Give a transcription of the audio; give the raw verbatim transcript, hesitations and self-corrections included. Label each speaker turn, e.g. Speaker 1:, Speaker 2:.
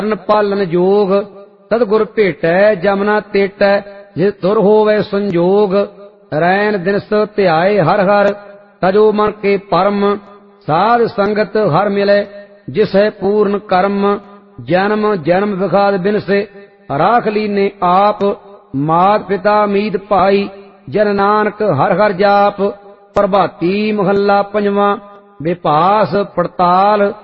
Speaker 1: ਕਰਨ ਪਾਲਨ ਜੋਗ। ਸਤਿਗੁਰ ਭੇਟੈ ਜਮਨਾ ਤੇਟੈ ਜੇ ਤੁਰ ਹੋਵੇ ਸੰਜੋਗ। ਰੈਣ ਦਿਨਸ ਧਿਆਏ ਹਰ ਹਰ ਤਜੋ ਮਨ ਕੇ ਪਰਮ। ਸਾਧ ਸੰਗਤ ਹਰ ਮਿਲੇ ਜਿਸੈ ਪੂਰਨ ਕਰਮ। ਜਨਮ ਜਨਮ ਵਿਖਾਦ ਬਿਨਸੇ ਰਾਖ ਲੀਨੇ ਆਪ। ਮਾਤ ਪਿਤਾ ਮੀਤ ਭਾਈ ਜਨ ਨਾਨਕ ਹਰ ਹਰ ਜਾਪ। ਪ੍ਰਭਾਤੀ ਮਹੱਲਾ ਪੰਜਵਾਂ। ਵਿਪਾਸ ਪੜਤਾਲ